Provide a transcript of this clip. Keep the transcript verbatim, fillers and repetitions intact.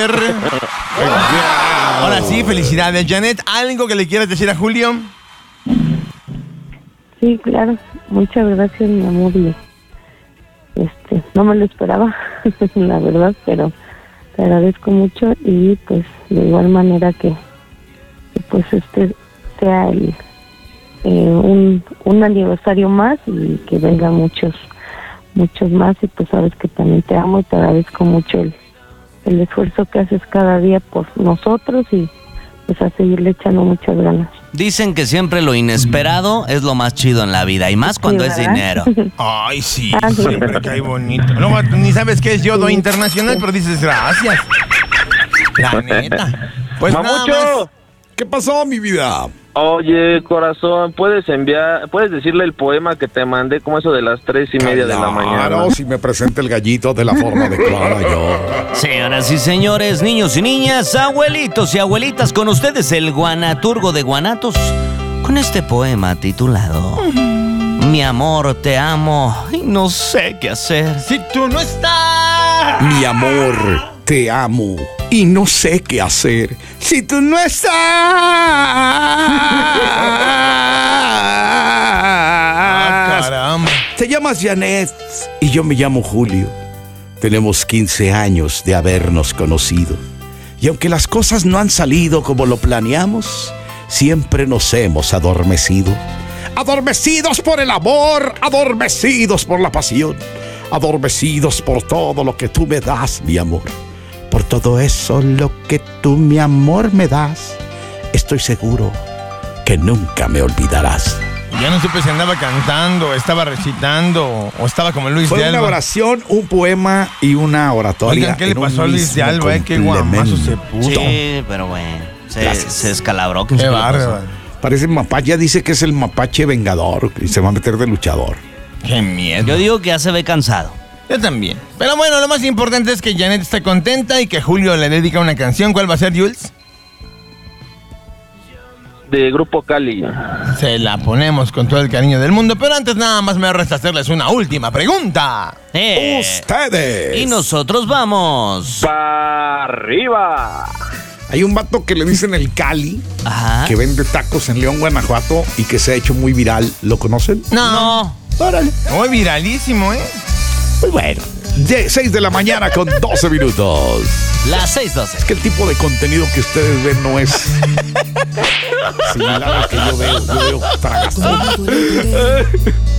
Ahora sí, felicidades, Janet. ¿Algo que le quieras decir a Julio? Sí, claro. Muchas gracias, mi amor. Y, este, no me lo esperaba, la verdad, pero te agradezco mucho y pues de igual manera que, que pues este sea el eh, un, un aniversario más y que vengan muchos, muchos más y pues sabes que también te amo y te agradezco mucho el, el esfuerzo que haces cada día por nosotros y pues a seguirle echando muchas ganas. Dicen que siempre lo inesperado es lo más chido en la vida, y más cuando Sí, es ¿verdad? dinero. Ay, sí, Ah, sí. siempre cae bonito. No, ni sabes qué es yodo internacional, pero dices gracias. La neta. Pues nada más. ¡Mamucho! ¿Qué pasó, mi vida? Oye, corazón, ¿puedes enviar, puedes decirle el poema que te mandé como eso de las tres y media de la mañana? Claro, si me presenta el gallito de la forma adecuada yo. Señoras y señores, niños y niñas, abuelitos y abuelitas, con ustedes el guanaturgo de Guanatos, con este poema titulado Mi amor, te amo y no sé qué hacer. Si tú no estás. Mi amor, te amo y no sé qué hacer si tú no estás. Ah, caramba. Te llamas Janet y yo me llamo Julio. Tenemos quince años de habernos conocido. Y aunque las cosas no han salido como lo planeamos, siempre nos hemos adormecido. Adormecidos por el amor, adormecidos por la pasión, adormecidos por todo lo que tú me das, mi amor. Por todo eso, lo que tú, mi amor, me das, estoy seguro que nunca me olvidarás. Ya no supe si andaba cantando, estaba recitando o estaba como Luis Fue de una Alba. oración, un poema y una oratoria. Oigan, ¿qué le en un pasó a Luis de mismo Alba? Eh? Qué guamazo se puso. Sí, pero bueno, se, Gracias. se escalabró. Qué bárbaro. Parece mapache, ya dice que es el mapache vengador y se va a meter de luchador. Qué miedo. Yo digo que ya se ve cansado. Yo también. Pero bueno, lo más importante es que Janet está contenta y que Julio le dedica una canción. ¿Cuál va a ser, Jules? De Grupo Cali. Se la ponemos con todo el cariño del mundo, pero antes nada más me resta hacerles una última pregunta. Eh, ¡Ustedes! y nosotros vamos. ¡Pa' arriba! Hay un vato que le dicen el Cali, Ajá. que vende tacos en León, Guanajuato, y que se ha hecho muy viral. ¿Lo conocen? No. Órale. Muy viralísimo, ¿eh? Pues bueno. seis de la mañana con doce minutos. Las seis doce. Es que el tipo de contenido que ustedes ven no es similar al que yo veo. Yo veo tragazón.